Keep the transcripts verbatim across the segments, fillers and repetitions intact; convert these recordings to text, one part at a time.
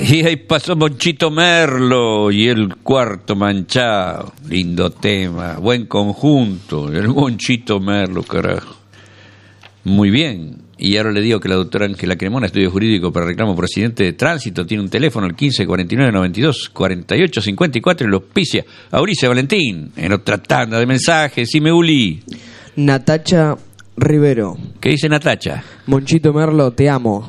Y ahí pasó Monchito Merlo y el Cuarto Manchado. Lindo tema, buen conjunto. El Monchito Merlo, carajo. Muy bien. Y ahora le digo que la doctora Ángela Cremona, estudio jurídico para reclamo por accidente de tránsito, tiene un teléfono, el quince cuarenta y nueve noventa y dos cuarenta y ocho cincuenta y cuatro, y lo auspicia Auricia Valentín. En otra tanda de mensajes, y me Uli. Natacha Rivero. ¿Qué dice Natacha? Monchito Merlo, te amo.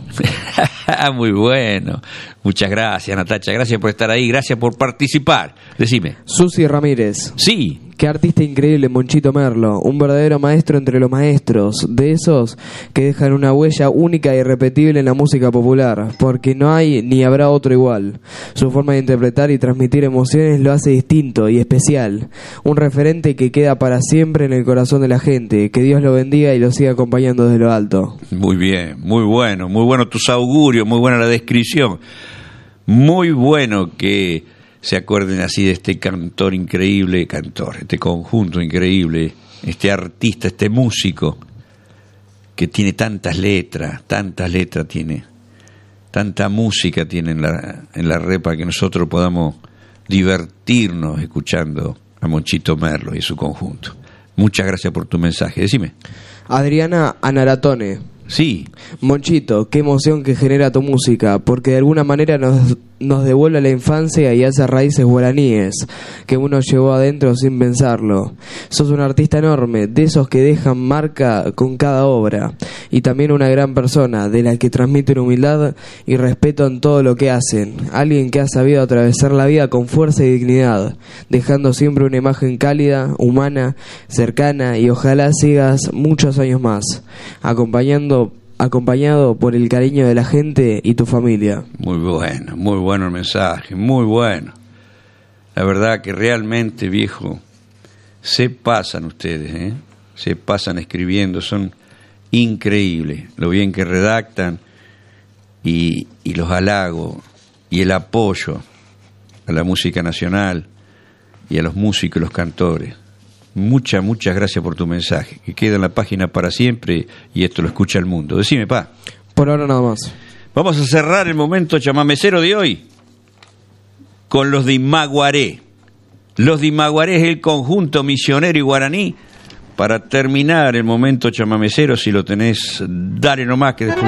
Muy bueno. Muchas gracias, Natacha. Gracias por estar ahí. Gracias por participar. Decime. Susi Ramírez. Sí. Qué artista increíble, Monchito Merlo. Un verdadero maestro entre los maestros. De esos que dejan una huella única e irrepetible en la música popular. Porque no hay ni habrá otro igual. Su forma de interpretar y transmitir emociones lo hace distinto y especial. Un referente que queda para siempre en el corazón de la gente. Que Dios lo bendiga y lo siga acompañando desde lo alto. Muy bien, muy bueno. Muy bueno tus augurios, muy buena la descripción. Muy bueno que se acuerden así de este cantor increíble, cantor, este conjunto increíble, este artista, este músico que tiene tantas letras, tantas letras tiene, tanta música tiene en la, en la red para que nosotros podamos divertirnos escuchando a Monchito Merlo y su conjunto. Muchas gracias por tu mensaje. Decime. Adriana Anaratone. Sí. Monchito, qué emoción que genera tu música, porque de alguna manera nos, nos devuelve a la infancia y a esas raíces guaraníes que uno llevó adentro sin pensarlo. Sos un artista enorme, de esos que dejan marca con cada obra, y también una gran persona, de la que transmiten humildad y respeto en todo lo que hacen. Alguien que ha sabido atravesar la vida con fuerza y dignidad, dejando siempre una imagen cálida, humana, cercana, y ojalá sigas muchos años más, acompañando acompañado por el cariño de la gente y tu familia. Muy bueno, muy bueno el mensaje, muy bueno. La verdad que realmente, viejo, se pasan ustedes, ¿eh? Se pasan escribiendo, son increíbles lo bien que redactan y, y los halagos y el apoyo a la música nacional y a los músicos y los cantores. Muchas, muchas gracias por tu mensaje, que queda en la página para siempre y esto lo escucha el mundo. Decime, pa. Por ahora nada más. Vamos a cerrar el momento chamamecero de hoy con los de Imaguaré. Los de Imaguaré es el conjunto misionero y guaraní. Para terminar el momento chamamecero, si lo tenés, dale nomás que después